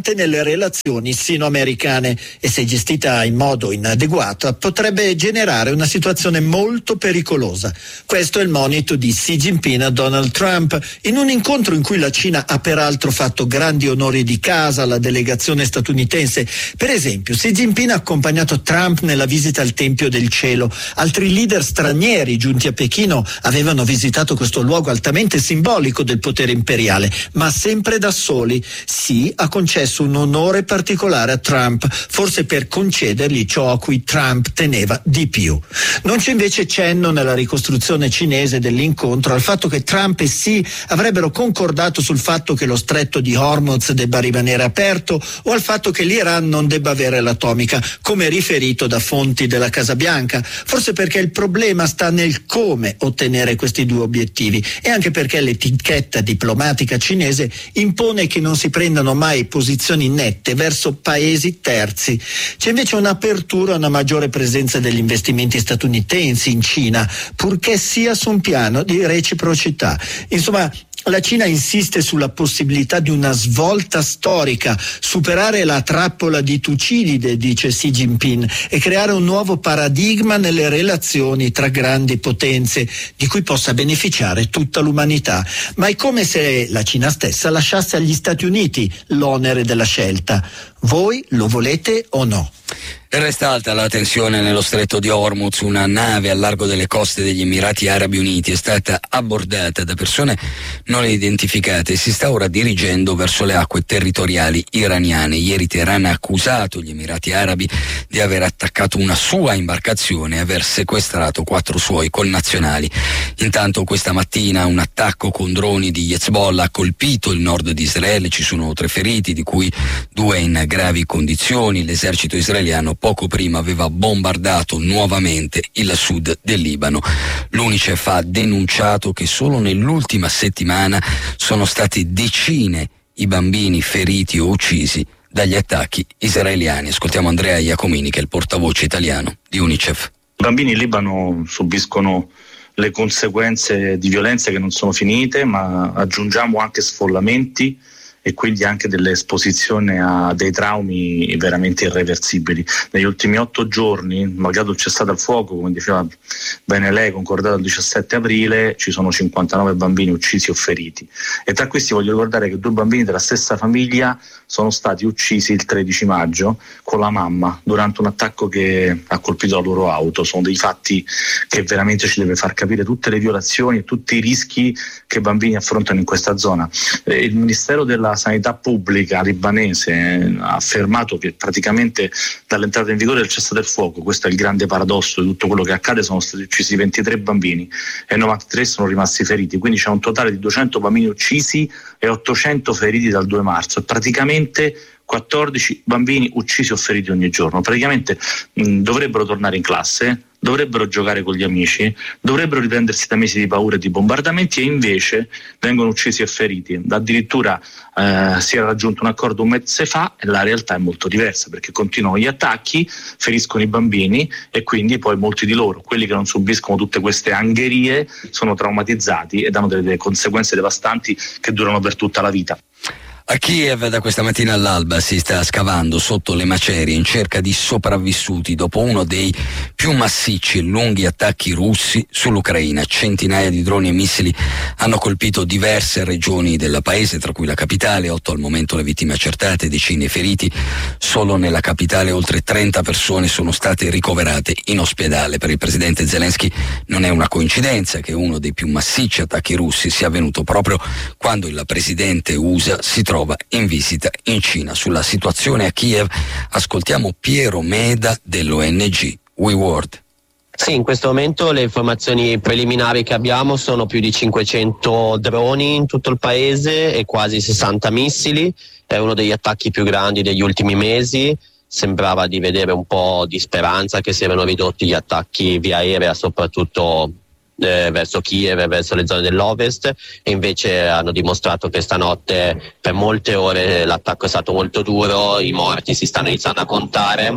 presente nelle relazioni sino-americane e, se gestita in modo inadeguato, potrebbe generare una situazione molto pericolosa. Questo è il monito di Xi Jinping a Donald Trump in un incontro in cui la Cina ha peraltro fatto grandi onori di casa alla delegazione statunitense. Per esempio, Xi Jinping ha accompagnato Trump nella visita al Tempio del Cielo. Altri leader stranieri giunti a Pechino avevano visitato questo luogo altamente simbolico del potere imperiale, ma sempre da soli. Xi ha concesso un onore particolare a Trump, forse per concedergli ciò a cui Trump teneva di più. Non c'è invece cenno nella ricostruzione cinese dell'incontro al fatto che Trump e Xi avrebbero concordato sul fatto che lo stretto di Hormuz debba rimanere aperto o al fatto che l'Iran non debba avere l'atomica, come riferito da fonti della Casa Bianca, forse perché il problema sta nel come ottenere questi due obiettivi e anche perché l'etichetta diplomatica cinese impone che non si prendano mai posizioni nette verso paesi terzi. C'è invece un'apertura a una maggiore presenza degli investimenti statunitensi in Cina, purché sia su un piano di reciprocità. Insomma, la Cina insiste sulla possibilità di una svolta storica, superare la trappola di Tucidide, dice Xi Jinping, e creare un nuovo paradigma nelle relazioni tra grandi potenze, di cui possa beneficiare tutta l'umanità. Ma è come se la Cina stessa lasciasse agli Stati Uniti l'onere della scelta. Voi lo volete o no? Resta alta la tensione nello stretto di Hormuz. Una nave al largo delle coste degli Emirati Arabi Uniti è stata abbordata da persone non identificate e si sta ora dirigendo verso le acque territoriali iraniane. Ieri Teheran ha accusato gli Emirati Arabi di aver attaccato una sua imbarcazione e aver sequestrato 4 suoi connazionali. Intanto questa mattina un attacco con droni di Hezbollah ha colpito il nord di Israele. Ci sono 3 feriti, di cui 2 in gravi condizioni. L'esercito israeliano poco prima aveva bombardato nuovamente il sud del Libano. L'UNICEF ha denunciato che solo nell'ultima settimana sono stati decine i bambini feriti o uccisi dagli attacchi israeliani. Ascoltiamo Andrea Iacomini, che è il portavoce italiano di UNICEF. I bambini in Libano subiscono le conseguenze di violenze che non sono finite, ma aggiungiamo anche sfollamenti e quindi anche delle esposizioni a dei traumi veramente irreversibili. Negli ultimi 8 giorni, malgrado il cessate il fuoco, come diceva bene lei, concordato il 17 aprile, ci sono 59 bambini uccisi o feriti. E tra questi voglio ricordare che 2 bambini della stessa famiglia sono stati uccisi il 13 maggio con la mamma durante un attacco che ha colpito la loro auto. Sono dei fatti che veramente ci deve far capire tutte le violazioni e tutti i rischi che i bambini affrontano in questa zona. Il Ministero della Sanità Pubblica libanese ha affermato che praticamente dall'entrata in vigore del cessate il fuoco, questo è il grande paradosso di tutto quello che accade, sono stati uccisi 23 bambini e 93 sono rimasti feriti, quindi c'è un totale di 200 bambini uccisi e 800 feriti dal 2 marzo, praticamente 14 bambini uccisi o feriti ogni giorno. Praticamente dovrebbero tornare in classe, dovrebbero giocare con gli amici, dovrebbero riprendersi da mesi di paura e di bombardamenti, e invece vengono uccisi e feriti. Addirittura si era raggiunto un accordo un mese fa e la realtà è molto diversa, perché continuano gli attacchi, feriscono i bambini e quindi poi molti di loro, quelli che non subiscono tutte queste angherie, sono traumatizzati ed hanno delle conseguenze devastanti che durano per tutta la vita. A Kiev da questa mattina all'alba si sta scavando sotto le macerie in cerca di sopravvissuti dopo uno dei più massicci e lunghi attacchi russi sull'Ucraina. Centinaia di droni e missili hanno colpito diverse regioni del paese, tra cui la capitale. 8 al momento le vittime accertate, decine i feriti. Solo nella capitale oltre 30 persone sono state ricoverate in ospedale. Per il presidente Zelensky non è una coincidenza che uno dei più massicci attacchi russi sia avvenuto proprio quando il presidente USA si trova in visita in Cina. Sulla situazione a Kiev ascoltiamo Piero Meda dell'ONG We World. Sì, in questo momento le informazioni preliminari che abbiamo sono più di 500 droni in tutto il paese e quasi 60 missili. È uno degli attacchi più grandi degli ultimi mesi. Sembrava di vedere un po' di speranza che si erano ridotti gli attacchi via aerea, soprattutto verso Kiev e verso le zone dell'ovest, e invece hanno dimostrato che stanotte per molte ore l'attacco è stato molto duro, i morti si stanno iniziando a contare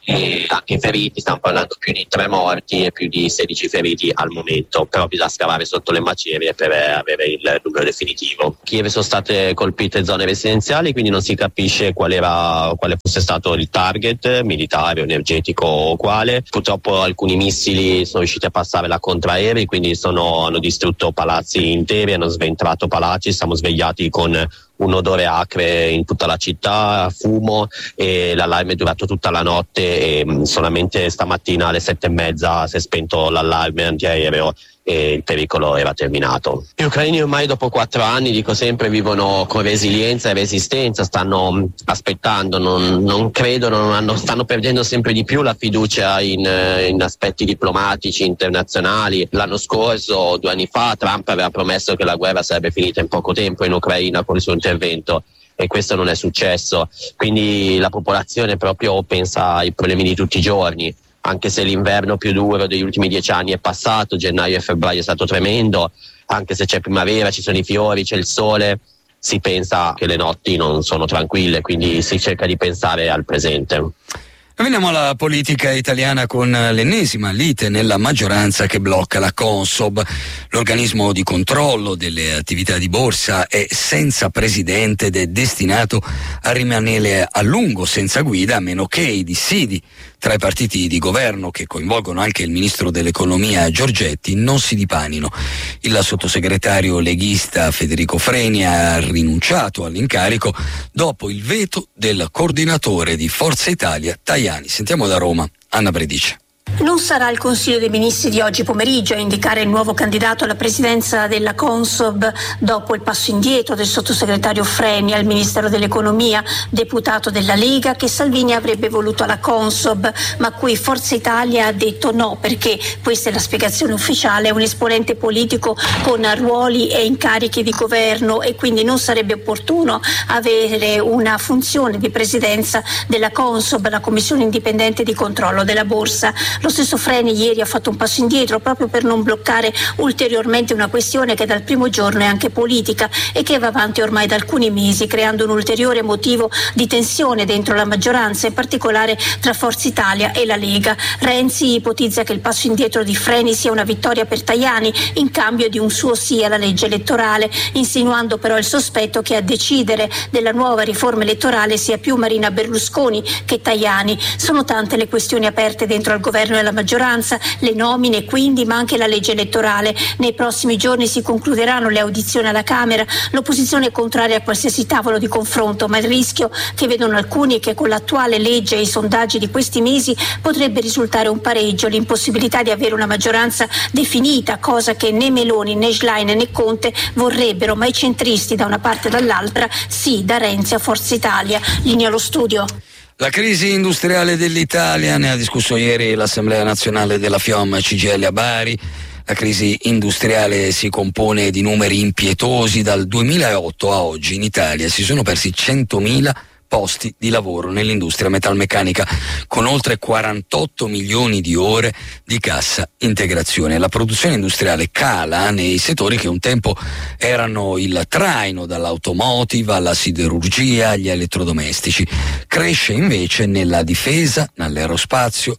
e anche feriti, stiamo parlando più di 3 morti e più di 16 feriti al momento, però bisogna scavare sotto le macerie per avere il numero definitivo. Kiev sono state colpite zone residenziali, quindi non si capisce quale fosse stato il target militare, energetico o quale. Purtroppo alcuni missili sono riusciti a passare la contraerei, quindi hanno distrutto palazzi interi, hanno sventrato palazzi, siamo svegliati con un odore acre in tutta la città, fumo, e l'allarme è durato tutta la notte e solamente stamattina alle 7:30 si è spento l'allarme antiaereo e il pericolo era terminato. Gli ucraini ormai dopo 4 anni, dico sempre, vivono con resilienza e resistenza, stanno aspettando, non credono, stanno perdendo sempre di più la fiducia in aspetti diplomatici internazionali. L'anno scorso, 2 anni fa, Trump aveva promesso che la guerra sarebbe finita in poco tempo in Ucraina con il suo intervento, e questo non è successo, quindi la popolazione proprio pensa ai problemi di tutti i giorni. Anche se l'inverno più duro degli ultimi 10 anni è passato, gennaio e febbraio è stato tremendo, anche se c'è primavera, ci sono i fiori, c'è il sole, si pensa che le notti non sono tranquille, quindi si cerca di pensare al presente. Veniamo alla politica italiana con l'ennesima lite nella maggioranza che blocca la Consob. L'organismo di controllo delle attività di borsa è senza presidente ed è destinato a rimanere a lungo senza guida, a meno che i dissidi tra i partiti di governo, che coinvolgono anche il ministro dell'economia Giorgetti, non si dipanino. Il sottosegretario leghista Federico Freni ha rinunciato all'incarico dopo il veto del coordinatore di Forza Italia Tajani. Sentiamo da Roma Anna Bredice. Non sarà il Consiglio dei Ministri di oggi pomeriggio a indicare il nuovo candidato alla presidenza della Consob dopo il passo indietro del sottosegretario Freni al Ministero dell'Economia, deputato della Lega, che Salvini avrebbe voluto alla Consob, ma a cui Forza Italia ha detto no, perché, questa è la spiegazione ufficiale, è un esponente politico con ruoli e incarichi di governo e quindi non sarebbe opportuno avere una funzione di presidenza della Consob, la Commissione Indipendente di Controllo della Borsa. Lo stesso Freni ieri ha fatto un passo indietro proprio per non bloccare ulteriormente una questione che dal primo giorno è anche politica e che va avanti ormai da alcuni mesi, creando un ulteriore motivo di tensione dentro la maggioranza, in particolare tra Forza Italia e la Lega. Renzi ipotizza che il passo indietro di Freni sia una vittoria per Tajani in cambio di un suo sì alla legge elettorale, insinuando però il sospetto che a decidere della nuova riforma elettorale sia più Marina Berlusconi che Tajani. Sono tante le questioni aperte dentro al governo e alla maggioranza, le nomine quindi, ma anche la legge elettorale. Nei prossimi giorni si concluderanno le audizioni alla Camera. L'opposizione è contraria a qualsiasi tavolo di confronto, ma il rischio che vedono alcuni è che con l'attuale legge e i sondaggi di questi mesi potrebbe risultare un pareggio, l'impossibilità di avere una maggioranza definita, cosa che né Meloni né Schlein né Conte vorrebbero, ma i centristi da una parte e dall'altra sì, da Renzi a Forza Italia. Linea allo studio. La crisi industriale dell'Italia, ne ha discusso ieri l'Assemblea Nazionale della FIOM CGIL a Bari. La crisi industriale si compone di numeri impietosi. Dal 2008 a oggi in Italia si sono persi 100.000 posti di lavoro nell'industria metalmeccanica, con oltre 48 milioni di ore di cassa integrazione. La produzione industriale cala nei settori che un tempo erano il traino, dall'automotive alla siderurgia agli elettrodomestici. Cresce invece nella difesa, nell'aerospazio,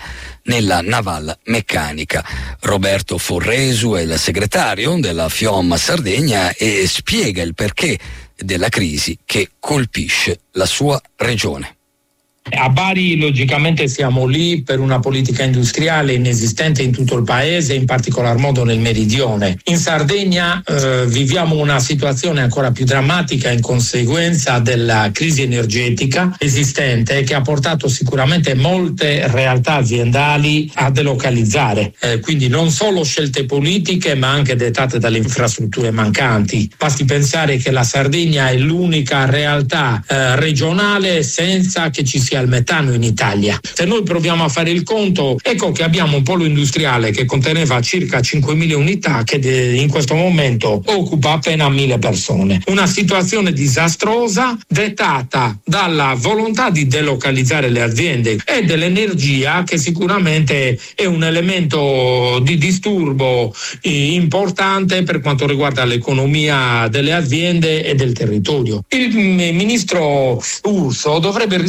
nella naval meccanica. Roberto Forresu è il segretario della FIOM Sardegna e spiega il perché della crisi che colpisce la sua regione. A Bari logicamente siamo lì per una politica industriale inesistente in tutto il paese, in particolar modo nel meridione. In Sardegna viviamo una situazione ancora più drammatica in conseguenza della crisi energetica esistente, che ha portato sicuramente molte realtà aziendali a delocalizzare, quindi non solo scelte politiche ma anche dettate dalle infrastrutture mancanti. Basti pensare che la Sardegna è l'unica realtà regionale senza che ci sia il metano in Italia. Se noi proviamo a fare il conto, ecco che abbiamo un polo industriale che conteneva circa 5.000 unità che in questo momento occupa appena 1.000 persone. Una situazione disastrosa dettata dalla volontà di delocalizzare le aziende e dell'energia, che sicuramente è un elemento di disturbo importante per quanto riguarda l'economia delle aziende e del territorio. Il ministro Urso dovrebbe rispondere a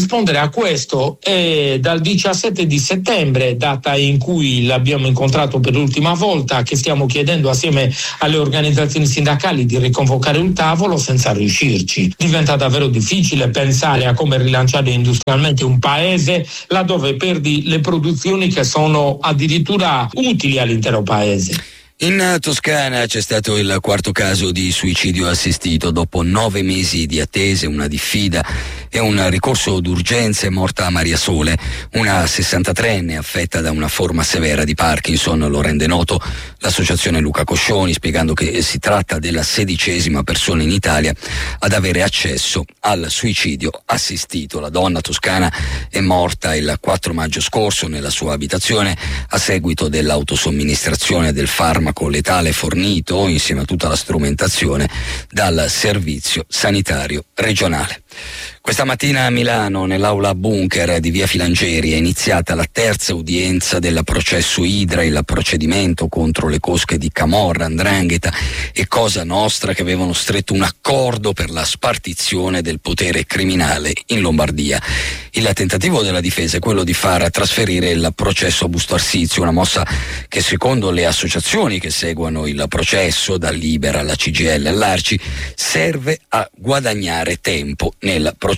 a questo è dal 17 di settembre, data in cui l'abbiamo incontrato per l'ultima volta, che stiamo chiedendo assieme alle organizzazioni sindacali di riconvocare un tavolo senza riuscirci. Diventa davvero difficile pensare a come rilanciare industrialmente un paese laddove perdi le produzioni che sono addirittura utili all'intero paese. In Toscana c'è stato il quarto caso di suicidio assistito. Dopo 9 mesi di attese, una diffida e un ricorso d'urgenza è morta Maria Sole, una 63enne affetta da una forma severa di Parkinson. Lo rende noto l'associazione Luca Coscioni, spiegando che si tratta della 16ª persona in Italia ad avere accesso al suicidio assistito. La donna toscana è morta il 4 maggio scorso nella sua abitazione a seguito dell'autosomministrazione del farmaco letale fornito, insieme a tutta la strumentazione, dal servizio sanitario regionale. Questa mattina a Milano, nell'aula bunker di via Filangeri, è iniziata la terza udienza del processo Idra, il procedimento contro le cosche di Camorra, 'Ndrangheta e Cosa Nostra, che avevano stretto un accordo per la spartizione del potere criminale in Lombardia. Il tentativo della difesa è quello di far trasferire il processo a Busto Arsizio, una mossa che secondo le associazioni che seguono il processo, da Libera alla CGIL all'Arci, serve a guadagnare tempo nel processo.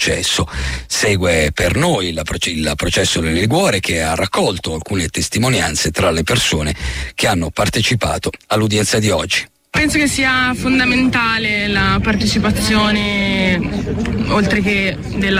Segue per noi il processo del Liguore, che ha raccolto alcune testimonianze tra le persone che hanno partecipato all'udienza di oggi. Penso che sia fondamentale la partecipazione, oltre che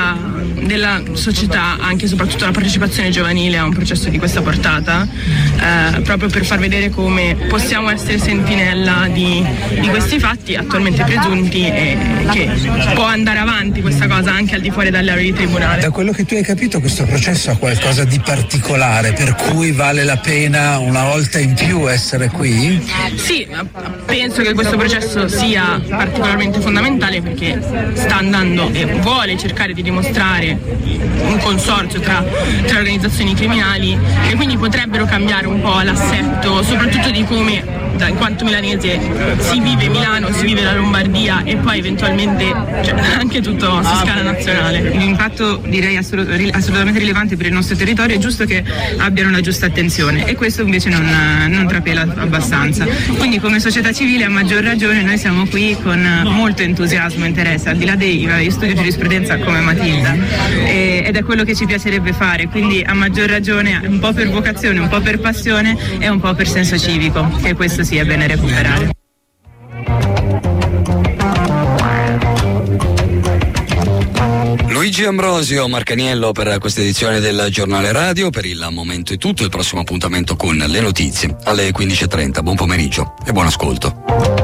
della società, anche e soprattutto la partecipazione giovanile a un processo di questa portata, proprio per far vedere come possiamo essere sentinella di questi fatti attualmente presunti e che può andare avanti questa cosa anche al di fuori dalle aule di tribunale. Da quello che tu hai capito, questo processo ha qualcosa di particolare per cui vale la pena una volta in più essere qui? Sì, penso che questo processo sia particolarmente fondamentale perché sta andando e vuole cercare di dimostrare un consorzio tra organizzazioni criminali e quindi potrebbero cambiare un po' l'assetto, soprattutto di come, in quanto milanese, si vive Milano, si vive la Lombardia e poi eventualmente anche tutto su scala nazionale. L'impatto direi assolutamente rilevante per il nostro territorio, è giusto che abbiano la giusta attenzione e questo invece non trapela abbastanza. Quindi come società civile a maggior ragione noi siamo qui con molto entusiasmo e interesse, al di là io studio giurisprudenza come Matilda ed è quello che ci piacerebbe fare, quindi a maggior ragione un po' per vocazione, un po' per passione e un po' per senso civico, che questo sia bene recuperare. Luigi Ambrosio, Marcaniello per questa edizione del Giornale Radio. Per il momento è tutto, il prossimo appuntamento con le notizie alle 15:30. Buon pomeriggio e buon ascolto.